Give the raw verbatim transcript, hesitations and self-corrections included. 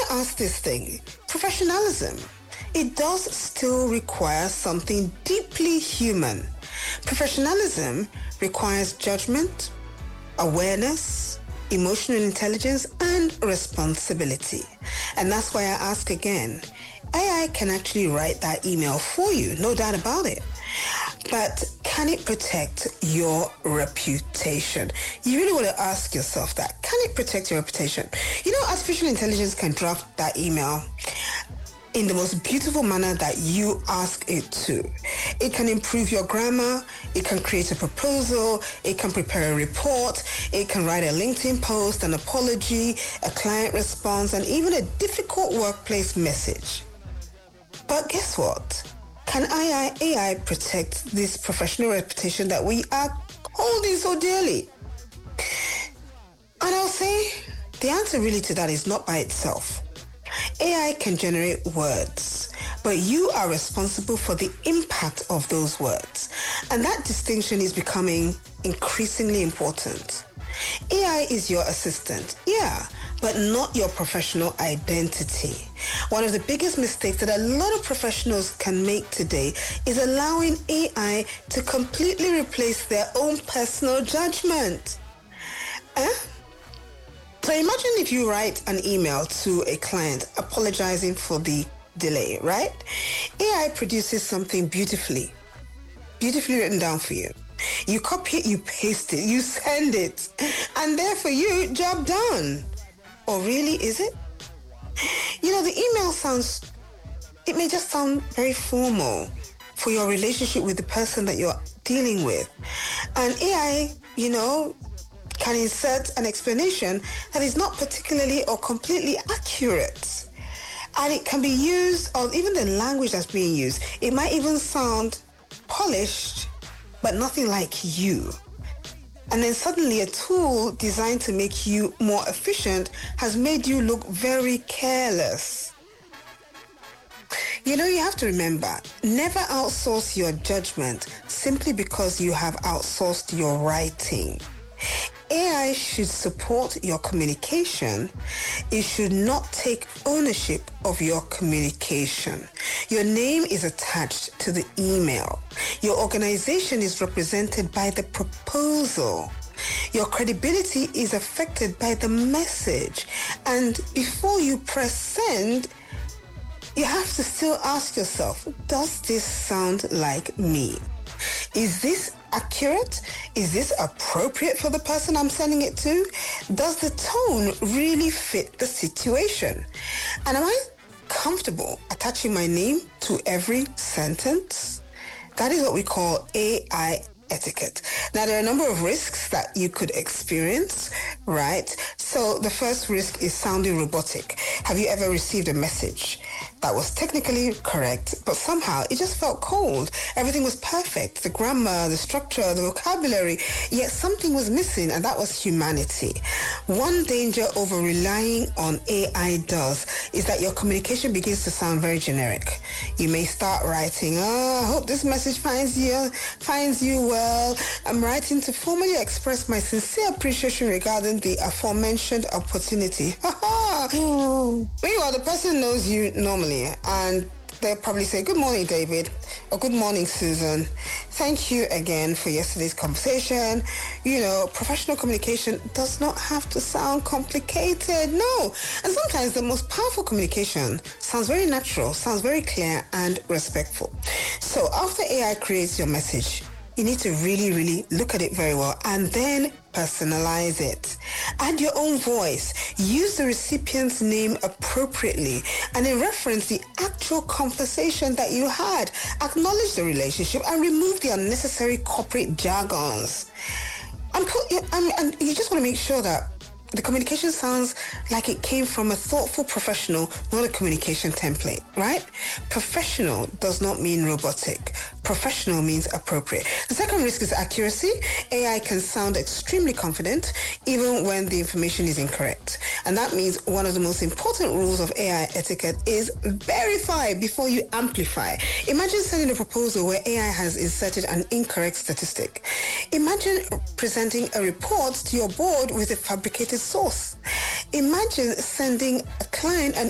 to ask this thing. Professionalism. It does still require something deeply human. Professionalism requires judgment, awareness, emotional intelligence, and responsibility. And that's why I ask again, A I can actually write that email for you, no doubt about it. But can it protect your reputation? You really want to ask yourself that. Can it protect your reputation? You know, artificial intelligence can draft that email in the most beautiful manner that you ask it to. It can improve your grammar, it can create a proposal, it can prepare a report, it can write a LinkedIn post, an apology, a client response, and even a difficult workplace message. But guess what? Can A I, A I protect this professional reputation that we are holding so dearly? And I'll say the answer really to that is not by itself. A I can generate words, but you are responsible for the impact of those words. And that distinction is becoming increasingly important. A I is your assistant, yeah, but not your professional identity. One of the biggest mistakes that a lot of professionals can make today is allowing A I to completely replace their own personal judgment. Eh? So imagine if you write an email to a client apologizing for the delay, right? A I produces something beautifully, beautifully written down for you. You copy it, you paste it, you send it, and there for you, job done. Or really, is it? You know, the email sounds, it may just sound very formal for your relationship with the person that you're dealing with. And A I, you know, can insert an explanation that is not particularly or completely accurate. And it can be used, or even the language that's being used, it might even sound polished, but nothing like you. And then suddenly a tool designed to make you more efficient has made you look very careless. You know, you have to remember, never outsource your judgment simply because you have outsourced your writing. A I should support your communication. It should not take ownership of your communication. Your name is attached to the email. Your organization is represented by the proposal. Your credibility is affected by the message. And before you press send, you have to still ask yourself, does this sound like me? Is this accurate? Is this appropriate for the person I'm sending it to? Does the tone really fit the situation? And am I comfortable attaching my name to every sentence? That is what we call A I etiquette. Now, there are a number of risks that you could experience, right? So the first risk is sounding robotic. Have you ever received a message that was technically correct, but somehow it just felt cold? Everything was perfect. The grammar, the structure, the vocabulary, yet something was missing, and that was humanity. One danger over relying on A I does is that your communication begins to sound very generic. You may start writing, oh, I hope this message finds you, finds you well. I'm writing to formally express my sincere appreciation regarding the aforementioned opportunity. Meanwhile, the person knows you normally, and they'll probably say, good morning, David, or good morning, Susan. Thank you again for yesterday's conversation. You know, professional communication does not have to sound complicated, no. And sometimes the most powerful communication sounds very natural, sounds very clear and respectful. So after A I creates your message, you need to really, really look at it very well and then personalize it. Add your own voice. Use the recipient's name appropriately and then reference the actual conversation that you had. Acknowledge the relationship and remove the unnecessary corporate jargons. And, and, and you just want to make sure that the communication sounds like it came from a thoughtful professional, not a communication template, right? Professional does not mean robotic. Professional means appropriate. The second risk is accuracy. A I can sound extremely confident even when the information is incorrect. And that means one of the most important rules of A I etiquette is verify before you amplify. Imagine sending a proposal where A I has inserted an incorrect statistic. Imagine presenting a report to your board with a fabricated source. Imagine sending a client an